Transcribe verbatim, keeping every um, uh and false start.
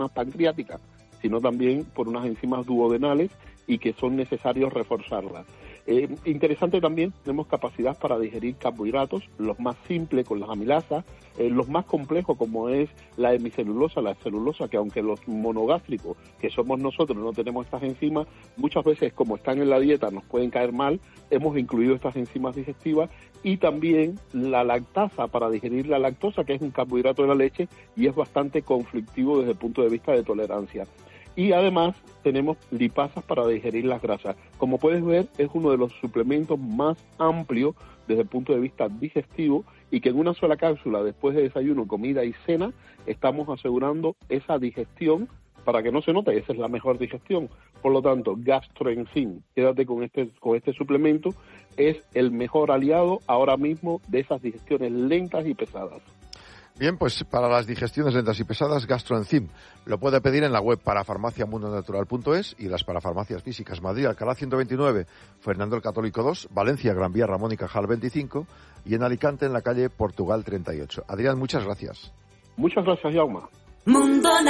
pancreática, sino también por unas enzimas duodenales y que son necesarios reforzarlas. Eh, interesante también, tenemos capacidad para digerir carbohidratos, los más simples con las amilasas, eh, los más complejos como es la hemicelulosa, la celulosa, que aunque los monogástricos, que somos nosotros, no tenemos estas enzimas, muchas veces como están en la dieta nos pueden caer mal, hemos incluido estas enzimas digestivas, y también la lactasa para digerir la lactosa, que es un carbohidrato de la leche y es bastante conflictivo desde el punto de vista de tolerancia. Y además tenemos lipasas para digerir las grasas. Como puedes ver, es uno de los suplementos más amplios desde el punto de vista digestivo y que en una sola cápsula, después de desayuno, comida y cena, estamos asegurando esa digestión para que no se note, esa es la mejor digestión. Por lo tanto, GastroEnzyme, quédate con este, con este suplemento, es el mejor aliado ahora mismo de esas digestiones lentas y pesadas. Bien, pues para las digestiones lentas y pesadas, GastroEnzyme lo puede pedir en la web parafarmaciamundonatural punto es y las parafarmacias físicas Madrid, Alcalá ciento veintinueve, Fernando el Católico dos, Valencia, Gran Vía, Ramón y Cajal veinticinco y en Alicante en la calle Portugal treinta y ocho. Adrián, muchas gracias. Muchas gracias, Jaume. Mundo